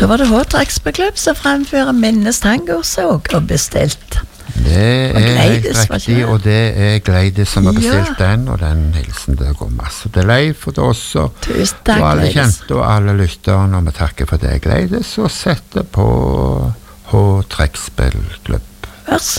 så var det H-Treksperklubb som fremfører minnestangoser og bestilt. Det er Gleides, helt riktig, og det er Gleides som har bestilt den, og den hilsen det går masse til Leif og til oss, og alle kjente og alle lytterne, og vi takker for det Gleides, og setter på H-Treksperklubb. Vær så